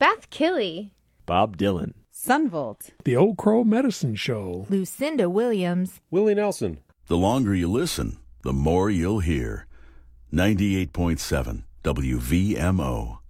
Beth Killey, Bob Dylan, Sunvolt, The Old Crow Medicine Show, Lucinda Williams, Willie Nelson. The longer you listen, the more you'll hear. 98.7 WVMO.